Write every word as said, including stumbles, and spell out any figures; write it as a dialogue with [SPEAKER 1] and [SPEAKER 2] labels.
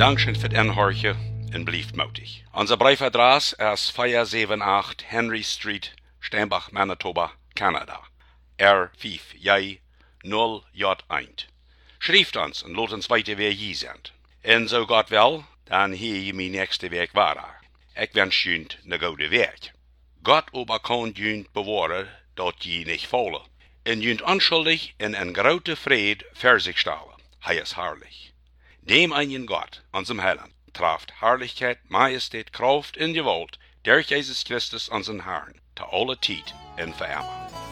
[SPEAKER 1] Dankeschön für den Horche en blieft mutig. Unser Briefadress ist vier sieben acht Henry Street, Steinbach, Manitoba, Kanada. R fünf J null J eins. Schrift uns und laat uns weten wer je sind. En so Gott will, dann hier je mijn nächste Weg weiter. Ich wünsche Ihnen ne gute Weg. Gott aber kann Ihnen bewahren, dat je nicht fallen. En Ihnen unschuldig in een grote Fried für sich stellen. Hij ist herrlich. Dem einen Gott, unserem Heiland, traft Herrlichkeit, Majestät, Kraft und Gewalt durch Jesus Christus, unseren Herrn, zu aller Zeit und für immer.